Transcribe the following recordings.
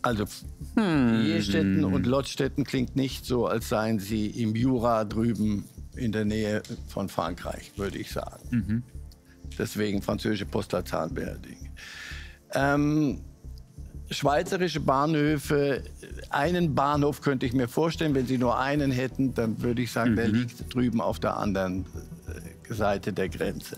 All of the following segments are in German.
Also Jestätten und Lottstetten klingt nicht so, als seien sie im Jura drüben in der Nähe von Frankreich, würde ich sagen. Deswegen französische Postleitzahlenbeheldigung. Schweizerische Bahnhöfe, einen Bahnhof könnte ich mir vorstellen, wenn Sie nur einen hätten, dann würde ich sagen, der liegt drüben auf der anderen Seite der Grenze.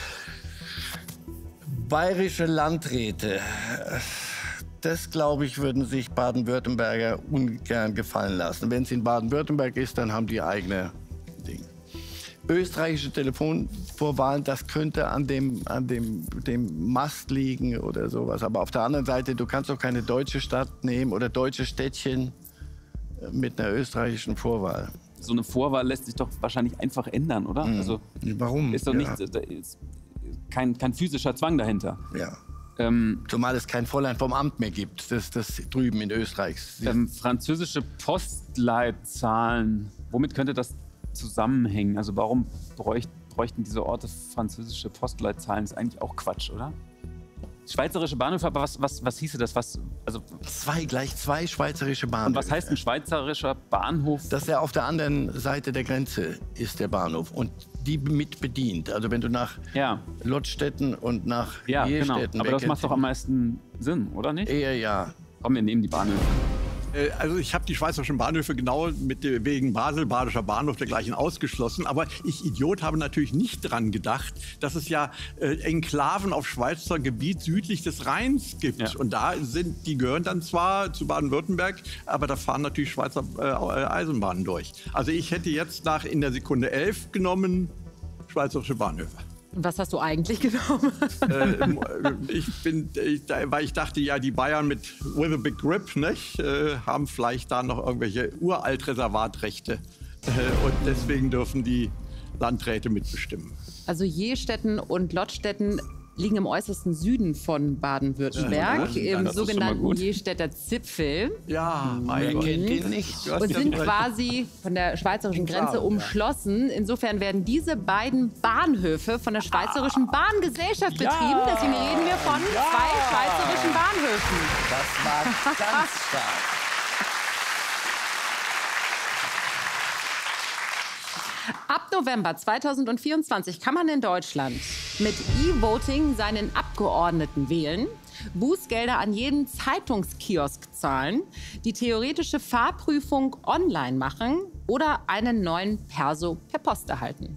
Bayerische Landräte, das glaube ich, würden sich Baden-Württemberger ungern gefallen lassen. Wenn es in Baden-Württemberg ist, dann haben die eigene Dinge. Österreichische Telefonvorwahlen, das könnte an dem Mast liegen oder sowas. Aber auf der anderen Seite, du kannst doch keine deutsche Stadt nehmen oder deutsche Städtchen mit einer österreichischen Vorwahl. So eine Vorwahl lässt sich doch wahrscheinlich einfach ändern, oder? Also, warum? Ist doch nicht, da ist kein physischer Zwang dahinter. Ja. Zumal es kein Fräulein vom Amt mehr gibt, das drüben in Österreich. Französische Postleitzahlen, womit könnte das zusammenhängen? Also warum bräuchten diese Orte französische Postleitzahlen? Das ist eigentlich auch Quatsch, oder? Schweizerische Bahnhöfe, aber was hieße das? Gleich zwei schweizerische Bahnhöfe. Und was heißt ein schweizerischer Bahnhof? Dass er auf der anderen Seite der Grenze ist, der Bahnhof. Und die mit bedient. Also wenn du nach Lottstetten und nach Jestätten... Genau. Aber das macht doch am meisten Sinn, oder nicht? Eher ja. Komm, wir nehmen die Bahnhöfe. Also ich habe die schweizerischen Bahnhöfe genau wegen Basel, Badischer Bahnhof dergleichen ausgeschlossen. Aber ich, Idiot, habe natürlich nicht dran gedacht, dass es ja Enklaven auf Schweizer Gebiet südlich des Rheins gibt. Ja. Und die gehören dann zwar zu Baden-Württemberg, aber da fahren natürlich Schweizer Eisenbahnen durch. Also ich hätte jetzt in der Sekunde 11 genommen, schweizerische Bahnhöfe. Und was hast du eigentlich genommen? Weil ich dachte, ja, die Bayern mit with a big grip, nicht, haben vielleicht da noch irgendwelche Uralt-Reservatrechte. Und deswegen dürfen die Landräte mitbestimmen. Also Jestätten und Lottstetten liegen im äußersten Süden von Baden-Württemberg, im sogenannten Jestädter Zipfel. Ja, wer kennt den nicht? Und sind quasi von der schweizerischen Grenze umschlossen. Insofern werden diese beiden Bahnhöfe von der Schweizerischen Bahngesellschaft betrieben. Deswegen reden wir von zwei schweizerischen Bahnhöfen. Das war ganz stark. Ab November 2024 kann man in Deutschland mit E-Voting seinen Abgeordneten wählen, Bußgelder an jeden Zeitungskiosk zahlen, die theoretische Fahrprüfung online machen oder einen neuen Perso per Post erhalten.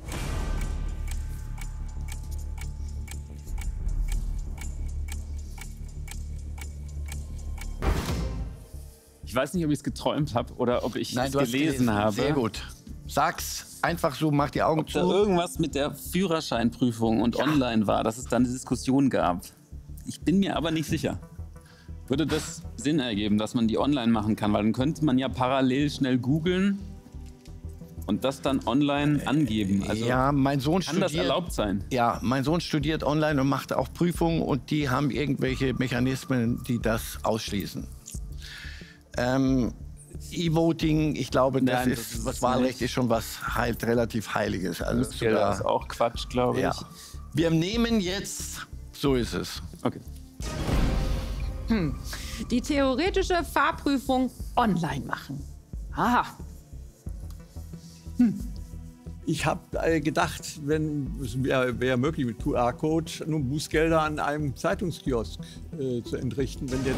Ich weiß nicht, ob ich es geträumt habe oder ob ich es gelesen habe. Sehr gut. Sag's einfach so, mach die Augen zu. Ob da irgendwas mit der Führerscheinprüfung und online war, dass es da eine Diskussion gab. Ich bin mir aber nicht sicher. Würde das Sinn ergeben, dass man die online machen kann? Weil dann könnte man ja parallel schnell googeln und das dann online angeben. Also ja, mein Sohn kann das erlaubt sein? Ja, mein Sohn studiert online und macht auch Prüfungen und die haben irgendwelche Mechanismen, die das ausschließen. E-Voting, ich glaube, das Wahlrecht ist schon was relativ Heiliges. Also das ist auch Quatsch, glaube ich. Ja. Wir nehmen jetzt, so ist es. Okay. Die theoretische Fahrprüfung online machen. Aha. Ich habe gedacht, es wäre möglich mit QR-Code nur Bußgelder an einem Zeitungskiosk zu entrichten, wenn der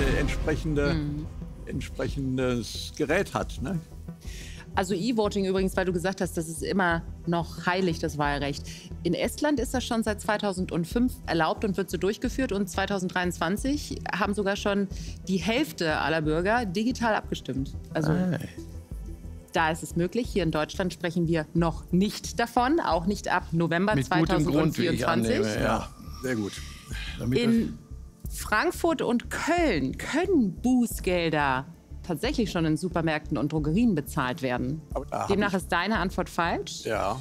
entsprechendes Gerät hat. Ne? Also E-Voting übrigens, weil du gesagt hast, das ist immer noch heilig, das Wahlrecht. In Estland ist das schon seit 2005 erlaubt und wird so durchgeführt. Und 2023 haben sogar schon die Hälfte aller Bürger digital abgestimmt. Also da ist es möglich. Hier in Deutschland sprechen wir noch nicht davon, auch nicht ab November mit 2024. Grund, ja, sehr gut. In Frankfurt und Köln können Bußgelder tatsächlich schon in Supermärkten und Drogerien bezahlt werden. Demnach ist deine Antwort falsch. Ja.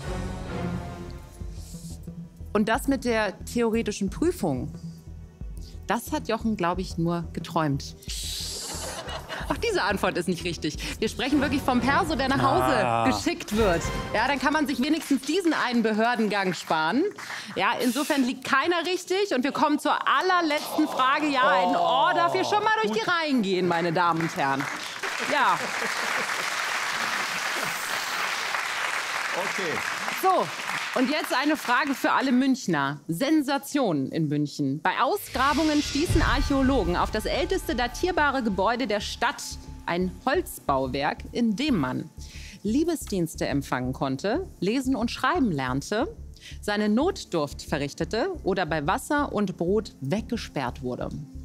Und das mit der theoretischen Prüfung, das hat Jochen, glaube ich, nur geträumt. Auch diese Antwort ist nicht richtig. Wir sprechen wirklich vom Perso, der nach Hause geschickt wird. Ja, dann kann man sich wenigstens diesen einen Behördengang sparen. Ja, insofern liegt keiner richtig. Und wir kommen zur allerletzten Frage. Ja, in Order darf hier schon mal durch die Reihen gehen, meine Damen und Herren. Ja. Okay. So, und jetzt eine Frage für alle Münchner. Sensationen in München. Bei Ausgrabungen stießen Archäologen auf das älteste datierbare Gebäude der Stadt. Ein Holzbauwerk, in dem man Liebesdienste empfangen konnte, lesen und schreiben lernte, seine Notdurft verrichtete oder bei Wasser und Brot weggesperrt wurde.